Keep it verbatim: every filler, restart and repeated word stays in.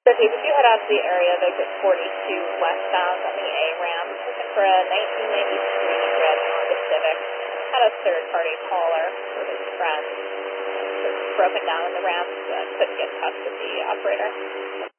Okay, if you head out to the area of exit forty-two westbound on the A ramp, looking for a nineteen ninety-three red Honda Civic. Had a third-party caller for his friend. Broken down in the ramp, but couldn't get in touch with the operator.